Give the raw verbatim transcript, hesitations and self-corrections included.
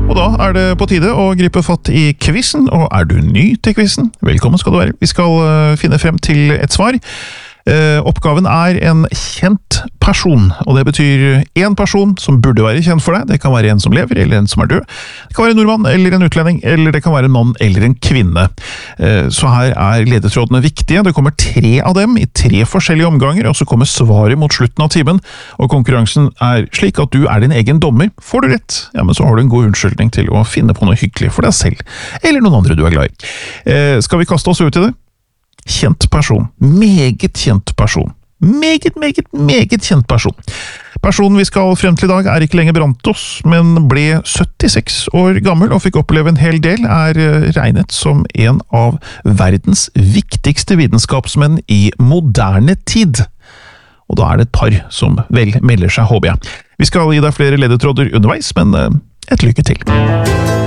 Og da er det på tide å gripe fatt i quizen, og er du ny til quizen? Velkommen skal du være. Vi skal finne frem til et svar. Eh, oppgaven er en kjent person, og det betyr en person som burde være kjent for deg. Det kan være en som lever, eller en som er død. Det kan være en nordmann, eller en utlending, eller det kan være en mann, eller en kvinne. Eh, så her er ledetrådene viktige. Det kommer tre av dem i tre forskjellige omganger, og så kommer svaret mot slutten av timen, og konkurransen er slik at du er din egen dommer. Får du rett, ja, men så har du en god unnskyldning til å finne på noe hyggelig for deg selv, eller noen andre du er glad i. Eh, skal vi kaste oss ut i det? Kjent person. Meget kjent person. Meget, meget, meget kjent person. Personen vi skal frem til i dag er ikke lenger blant oss, men ble syttiseks år gammel og fikk oppleve en hel del, er regnet som en av verdens viktigste vitenskapsmenn i moderne tid. Og da er det et par som vel melder seg, håper jeg. Vi skal gi deg flere ledetråder underveis, men et lykke til.